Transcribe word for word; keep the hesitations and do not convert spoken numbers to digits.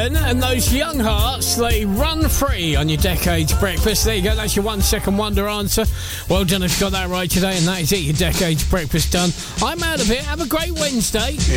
Dylan and those young hearts, they run free on your Decades Breakfast. There you go, that's your one second wonder answer. Well done if you got that right today, and that is it, your Decades Breakfast done. I'm out of here. Have a great Wednesday.